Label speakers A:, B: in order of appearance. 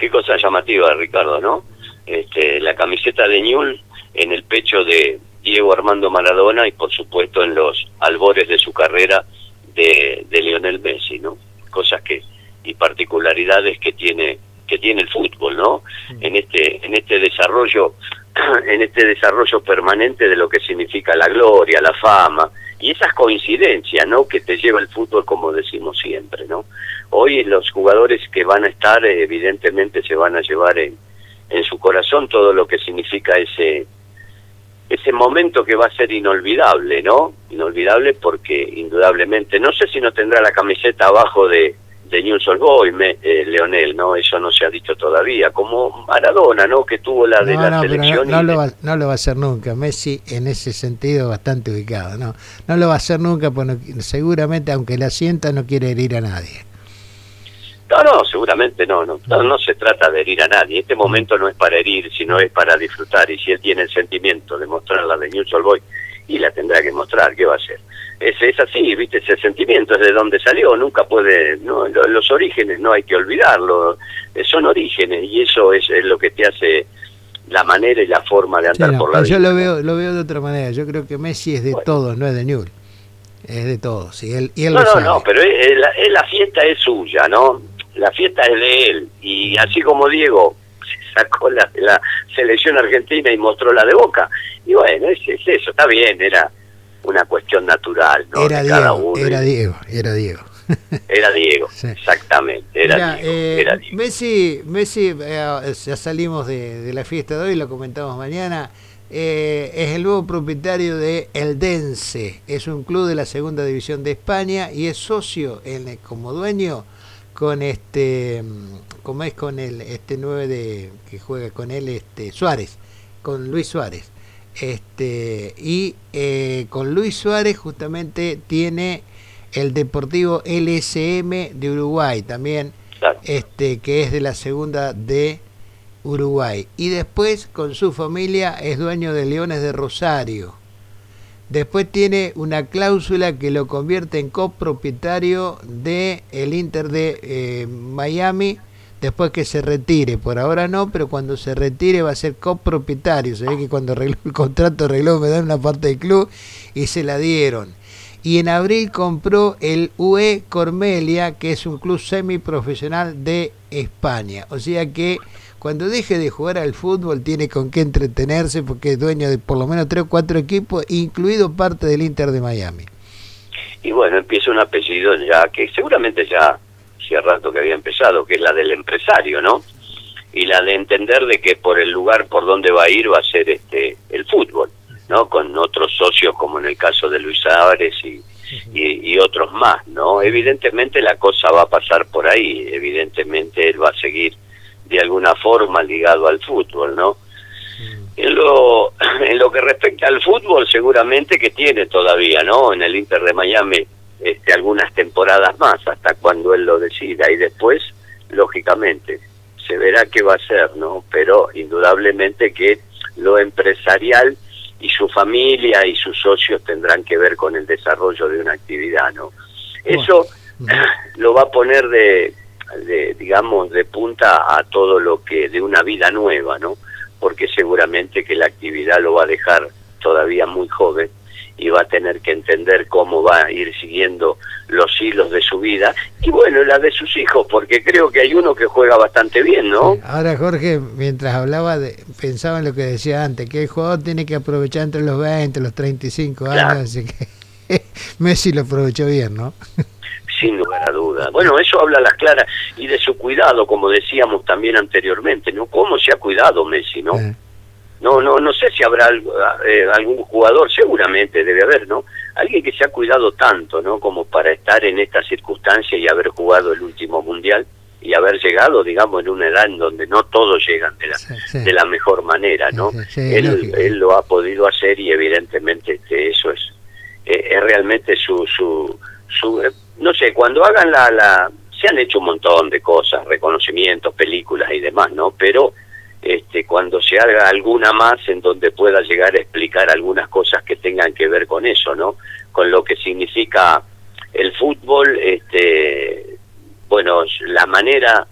A: Qué cosa llamativa, Ricardo, ¿no? La camiseta de Newell's en el pecho de Diego Armando Maradona y por supuesto en los albores de su carrera de Lionel Messi, ¿no? Cosas y particularidades que tiene el fútbol, ¿no? En este desarrollo permanente de lo que significa la gloria, la fama y esas coincidencias, ¿no? Que te lleva el fútbol, como decimos siempre, ¿no? Hoy los jugadores que van a estar, evidentemente se van a llevar en su corazón todo lo que significa ese momento que va a ser inolvidable, ¿no? Inolvidable porque indudablemente, no sé si no tendrá la camiseta abajo de Newell's Old Boys, Leonel, ¿no? Eso no se ha dicho todavía, como Maradona, ¿no? Que tuvo la de la selección.
B: No lo va a hacer nunca. Messi en ese sentido bastante ubicado, ¿no? No lo va a hacer nunca porque seguramente, aunque la sienta, no quiere herir a nadie.
A: No, seguramente no se trata de herir a nadie. Este momento no es para herir, sino es para disfrutar. Y si él tiene el sentimiento de mostrar la de Newell's Old Boys, y la tendrá que mostrar, ¿qué va a hacer? Es así, ¿viste? Ese sentimiento es de donde salió, nunca puede... No, los orígenes no hay que olvidarlo, son orígenes, y eso es lo que te hace la manera y la forma de andar por la vida.
B: Yo lo veo de otra manera. Yo creo que Messi es de todos, no es de Newell's. Es de todos, y él lo sabe.
A: No, pero la fiesta es suya, ¿no? La fiesta es de él, y así como Diego sacó la selección argentina y mostró la de Boca, y bueno, es eso, está bien, era una cuestión natural, ¿no?
B: Era Diego.
A: Era Diego, sí. Exactamente, era Diego.
B: Messi, ya salimos de la fiesta de hoy, lo comentamos mañana, es el nuevo propietario de Eldense, es un club de la segunda división de España y es socio como dueño con con el 9 que juega con él, Suárez, con Luis Suárez. Con Luis Suárez justamente tiene el Deportivo LSM de Uruguay también, claro. Que es de la segunda de Uruguay, y después con su familia es dueño de Leones de Rosario. Después tiene una cláusula que lo convierte en copropietario de el Inter de Miami después que se retire. Por ahora no, pero cuando se retire va a ser copropietario. Se ve que cuando arregló el contrato me dan una parte del club y se la dieron. Y en abril compró el UE Cormelia, que es un club semiprofesional de España. O sea que cuando deje de jugar al fútbol tiene con qué entretenerse porque es dueño de por lo menos 3 o 4 equipos, incluido parte del Inter de Miami.
A: Y bueno, empieza un apellido ya que seguramente ya hacía rato que había empezado, que es la del empresario, ¿no? Y la de entender de que por el lugar por donde va a ir va a ser el fútbol, ¿no? Con otros socios como en el caso de Luis Suárez y otros más, ¿no? Evidentemente la cosa va a pasar por ahí, evidentemente él va a seguir de alguna forma ligado al fútbol, ¿no? En lo que respecta al fútbol, seguramente que tiene todavía, ¿no? En el Inter de Miami algunas temporadas más, hasta cuando él lo decida, y después, lógicamente, se verá qué va a hacer, ¿no? Pero indudablemente que lo empresarial y su familia y sus socios tendrán que ver con el desarrollo de una actividad, ¿no? Eso lo va a poner digamos, de punta a todo lo que de una vida nueva, ¿no? Porque seguramente que la actividad lo va a dejar todavía muy joven y va a tener que entender cómo va a ir siguiendo los hilos de su vida y bueno, la de sus hijos, porque creo que hay uno que juega bastante bien, ¿no?
B: Sí. Ahora, Jorge, mientras hablaba, pensaba en lo que decía antes, que el jugador tiene que aprovechar entre los 20, los 35 años, claro. Así que Messi lo aprovechó bien, ¿no?
A: Sin lugar a dudas. Bueno, eso habla a las claras y de su cuidado, como decíamos también anteriormente, ¿no? ¿Cómo se ha cuidado Messi, no? No sé si habrá algún jugador, seguramente debe haber, ¿no? Alguien que se ha cuidado tanto, ¿no? Como para estar en esta circunstancia y haber jugado el último mundial y haber llegado, digamos, en una edad en donde no todos llegan de la mejor manera, ¿no? Él lo ha podido hacer y evidentemente eso es realmente su no sé, cuando hagan se han hecho un montón de cosas, reconocimientos, películas y demás, ¿no? Pero cuando se haga alguna más en donde pueda llegar a explicar algunas cosas que tengan que ver con eso, ¿no? Con lo que significa el fútbol, bueno, la manera